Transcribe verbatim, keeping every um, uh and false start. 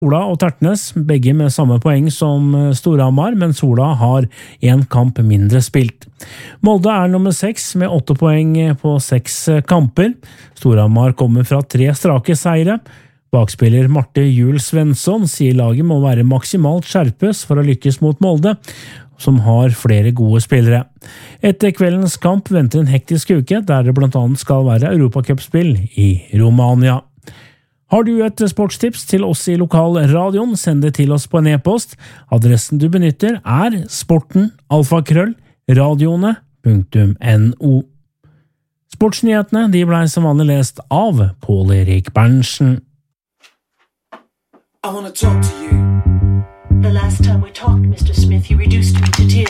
Sola og Tertnes, begge med samme poeng som Storhamar, men Sola har en kamp mindre spilt. Molde er nummer seks med åtte poeng på seks kamper. Storhamar kommer fra tre strake seire. Bakspiller Marte Juel Svensson sier laget må være maksimalt skjerpes for å lykkes mot Molde, som har flere gode spillere. Etter kveldens kamp venter en hektisk uke, der det blant annet skal være Europacupspill i Romania. Har du et sportstips til oss i lokalradioen, send det til oss på en e-post. Adressen du benytter er sporten alfakrøll radioene punktum no. Sportsnyhetene de ble som vanlig lest av Pål Erik Berntsen. I want to talk to you. The last time we talked, Mister Smith, you reduced me to tears.